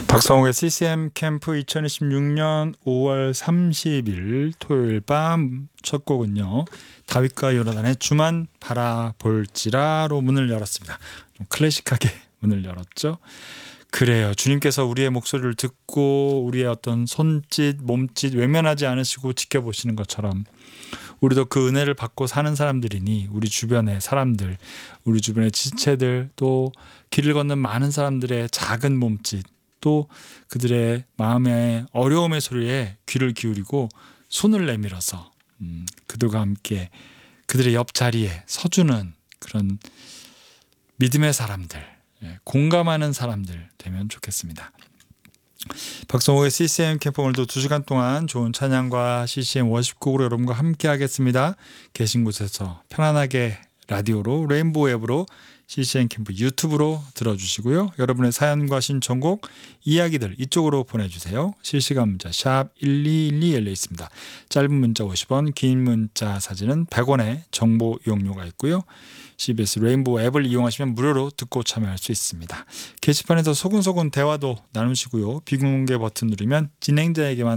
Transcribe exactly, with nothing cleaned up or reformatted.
박성욱의 씨씨엠 캠프 이천이십육 년 오월 삼십일 토요일 밤 첫 곡은요, 다윗과 요나단의 주만 바라볼지라로 문을 열었습니다. 좀 클래식하게 문을 열었죠. 그래요, 주님께서 우리의 목소리를 듣고 우리의 어떤 손짓 몸짓 외면하지 않으시고 지켜보시는 것처럼 우리도 그 은혜를 받고 사는 사람들이니 우리 주변의 사람들, 우리 주변의 지체들, 또 길을 걷는 많은 사람들의 작은 몸짓, 또 그들의 마음의 어려움의 소리에 귀를 기울이고 손을 내밀어서 음, 그들과 함께 그들의 옆자리에 서주는 그런 믿음의 사람들, 공감하는 사람들 되면 좋겠습니다. 박성욱의 씨씨엠 캠프, 오늘도 두 시간 동안 좋은 찬양과 씨씨엠 워십곡으로 여러분과 함께 하겠습니다. 계신 곳에서 편안하게 라디오로, 레인보우 앱으로, 씨씨엠 캠프 유튜브로 들어주시고요. 여러분의 사연과 신청곡, 이야기들 이쪽으로 보내주세요. 실시간 문자 샵 일이일이 열려 있습니다. 짧은 문자 오십 원, 긴 문자 사진은 백 원의 정보 이용료가 있고요. 씨비에스 레인보우 앱을 이용하시면 무료로 듣고 참여할 수 있습니다. 게시판에서 소근소근 대화도 나누시고요. 비공개 버튼 누르면 진행자에게만